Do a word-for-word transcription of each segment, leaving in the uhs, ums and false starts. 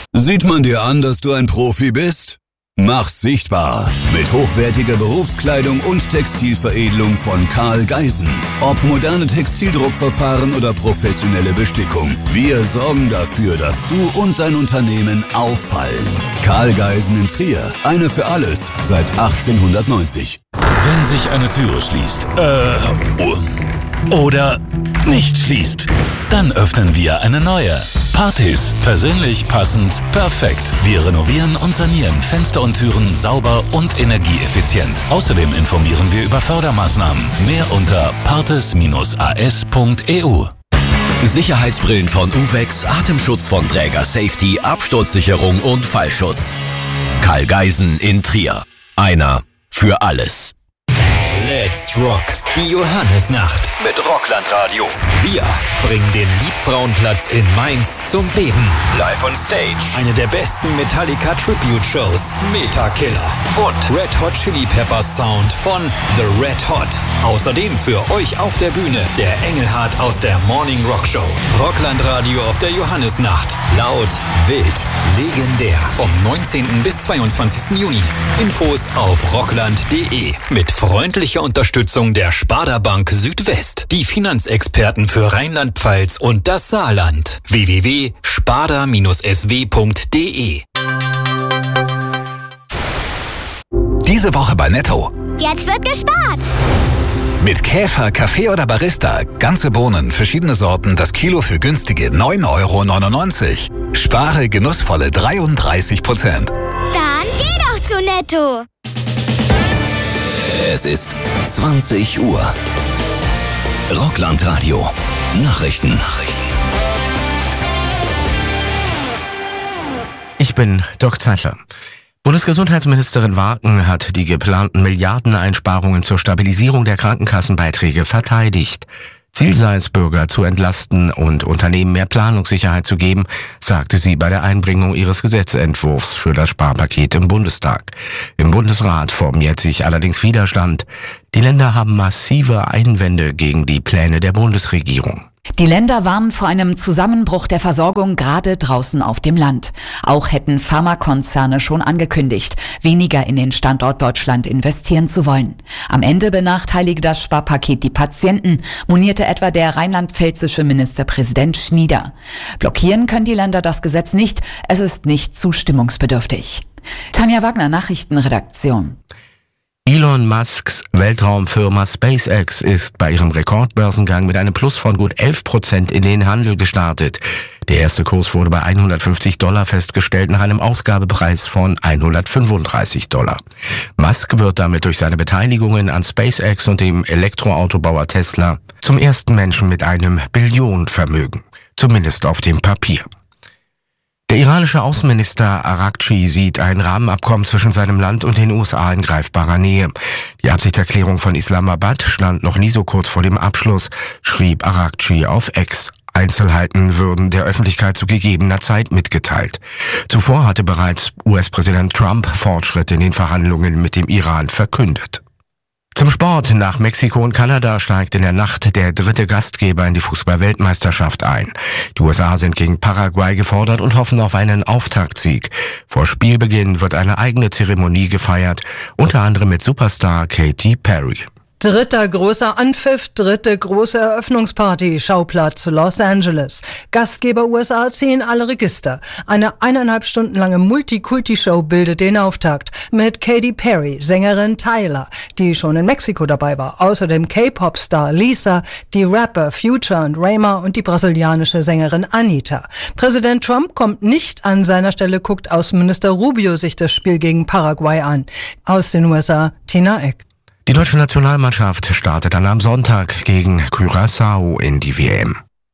Sieht man dir an, dass du ein Profi bist? Mach's sichtbar mit hochwertiger Berufskleidung und Textilveredelung von Karl Geisen. Ob moderne Textildruckverfahren oder professionelle Bestickung, wir sorgen dafür, dass du und dein Unternehmen auffallen. Karl Geisen in Trier, eine für alles, seit achtzehnhundertneunzig. Wenn sich eine Türe schließt, äh, oder nicht schließt, dann öffnen wir eine neue. Partys, persönlich, passend, perfekt. Wir renovieren und sanieren Fenster und Türen sauber und energieeffizient. Außerdem informieren wir über Fördermaßnahmen. Mehr unter partes Bindestrich a s punkt e u. Sicherheitsbrillen von Uvex, Atemschutz von Träger Safety, Absturzsicherung und Fallschutz. Karl Geisen in Trier. Einer für alles. Let's Rock, die Johannesnacht mit Rocklandradio. Wir bringen den Liebfrauenplatz in Mainz zum Beben. Live on Stage. Eine der besten Metallica Tribute Shows. Metakiller. Und Red Hot Chili Peppers Sound von The Red Hot. Außerdem für euch auf der Bühne der Engelhardt aus der Morning Rock Show. Rocklandradio auf der Johannesnacht. Laut, wild, legendär. Vom neunzehnten bis zweiundzwanzigsten Juni. Infos auf rockland punkt de. Mit freundlicher Unterstützung der Sparda Bank Südwest. Die Finanzexperten für Rheinland-Pfalz und das Saarland. w w w punkt sparda Bindestrich s w punkt de. Diese Woche bei Netto. Jetzt wird gespart! Mit Käfer, Kaffee oder Barista. Ganze Bohnen, verschiedene Sorten, das Kilo für günstige neun Euro neunundneunzig. Spare genussvolle dreiunddreißig Prozent. Dann geh doch zu Netto! Es ist zwanzig Uhr. Rocklandradio. Nachrichten. Nachrichten. Ich bin Dirk Zeitler. Bundesgesundheitsministerin Warken hat die geplanten Milliardeneinsparungen zur Stabilisierung der Krankenkassenbeiträge verteidigt. Ziel sei es, Bürger zu entlasten und Unternehmen mehr Planungssicherheit zu geben, sagte sie bei der Einbringung ihres Gesetzentwurfs für das Sparpaket im Bundestag. Im Bundesrat formiert sich allerdings Widerstand. Die Länder haben massive Einwände gegen die Pläne der Bundesregierung. Die Länder warnen vor einem Zusammenbruch der Versorgung gerade draußen auf dem Land. Auch hätten Pharmakonzerne schon angekündigt, weniger in den Standort Deutschland investieren zu wollen. Am Ende benachteilige das Sparpaket die Patienten, monierte etwa der rheinland-pfälzische Ministerpräsident Schnieder. Blockieren können die Länder das Gesetz nicht, es ist nicht zustimmungsbedürftig. Tanja Wagner, Nachrichtenredaktion. Elon Musks Weltraumfirma SpaceX ist bei ihrem Rekordbörsengang mit einem Plus von gut elf Prozent in den Handel gestartet. Der erste Kurs wurde bei hundertfünfzig Dollar festgestellt, nach einem Ausgabepreis von hundertfünfunddreißig Dollar. Musk wird damit durch seine Beteiligungen an SpaceX und dem Elektroautobauer Tesla zum ersten Menschen mit einem Billionenvermögen, zumindest auf dem Papier. Der iranische Außenminister Araghchi sieht ein Rahmenabkommen zwischen seinem Land und den U S A in greifbarer Nähe. Die Absichtserklärung von Islamabad stand noch nie so kurz vor dem Abschluss, schrieb Araghchi auf X. Einzelheiten würden der Öffentlichkeit zu gegebener Zeit mitgeteilt. Zuvor hatte bereits U S-Präsident Trump Fortschritte in den Verhandlungen mit dem Iran verkündet. Zum Sport. Nach Mexiko und Kanada steigt in der Nacht der dritte Gastgeber in die Fußball-Weltmeisterschaft ein. Die U S A sind gegen Paraguay gefordert und hoffen auf einen Auftaktsieg. Vor Spielbeginn wird eine eigene Zeremonie gefeiert, unter anderem mit Superstar Katy Perry. Dritter großer Anpfiff, dritte große Eröffnungsparty, Schauplatz Los Angeles. Gastgeber U S A ziehen alle Register. Eine eineinhalb Stunden lange Multikulti-Show bildet den Auftakt mit Katy Perry, Sängerin Tyler, die schon in Mexiko dabei war. Außerdem K-Pop-Star Lisa, die Rapper Future und Rema und die brasilianische Sängerin Anitta. Präsident Trump kommt nicht an seiner Stelle, guckt Außenminister Rubio sich das Spiel gegen Paraguay an. Aus den U S A, Tina Eck. Die deutsche Nationalmannschaft startet dann am Sonntag gegen Curaçao in die W M.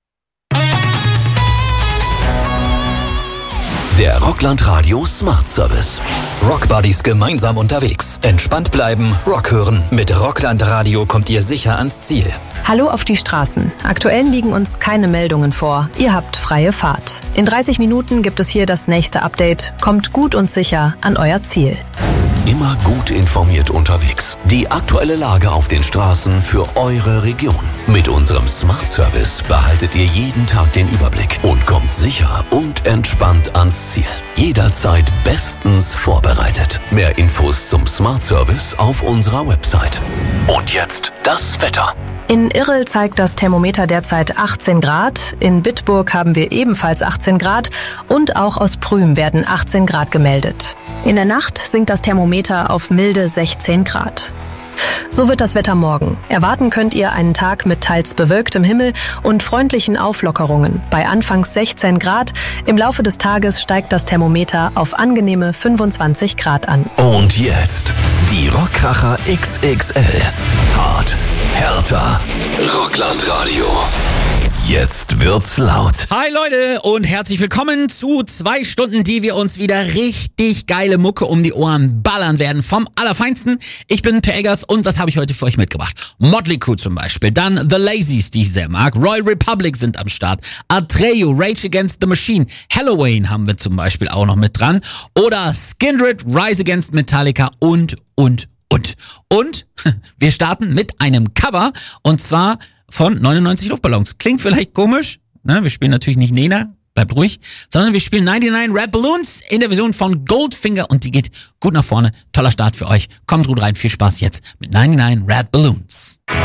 Der Rocklandradio Smart Service. Rockbuddies gemeinsam unterwegs. Entspannt bleiben, Rock hören. Mit Rocklandradio kommt ihr sicher ans Ziel. Hallo auf die Straßen. Aktuell liegen uns keine Meldungen vor. Ihr habt freie Fahrt. In dreißig Minuten gibt es hier das nächste Update. Kommt gut und sicher an euer Ziel. Immer gut informiert unterwegs. Die aktuelle Lage auf den Straßen für eure Region. Mit unserem Smart Service behaltet ihr jeden Tag den Überblick und kommt sicher und entspannt ans Ziel. Jederzeit bestens vorbereitet. Mehr Infos zum Smart Service auf unserer Website. Und jetzt das Wetter. In Irrel zeigt das Thermometer derzeit achtzehn Grad, in Bitburg haben wir ebenfalls achtzehn Grad und auch aus Prüm werden achtzehn Grad gemeldet. In der Nacht sinkt das Thermometer auf milde sechzehn Grad. So wird das Wetter morgen. Erwarten könnt ihr einen Tag mit teils bewölktem Himmel und freundlichen Auflockerungen. Bei anfangs sechzehn Grad, im Laufe des Tages steigt das Thermometer auf angenehme fünfundzwanzig Grad an. Und jetzt die Rockkracher X X L. Hart, härter, Rocklandradio. Jetzt wird's laut. Hi Leute und herzlich willkommen zu zwei Stunden, die wir uns wieder richtig geile Mucke um die Ohren ballern werden. Vom Allerfeinsten. Ich bin Per Eggers und was habe ich heute für euch mitgebracht? Motley Crue zum Beispiel, dann The Lazies, die ich sehr mag. Royal Republic sind am Start. Atreyu, Rage Against the Machine. Halloween haben wir zum Beispiel auch noch mit dran. Oder Skindred, Rise Against Metallica und, und, und. Und wir starten mit einem Cover und zwar von neunundneunzig Luftballons. Klingt vielleicht komisch, ne? Wir spielen natürlich nicht Nena, bleibt ruhig, sondern wir spielen neunundneunzig Red Balloons in der Version von Goldfinger und die geht gut nach vorne. Toller Start für euch. Kommt gut rein, viel Spaß jetzt mit neunundneunzig Red Balloons.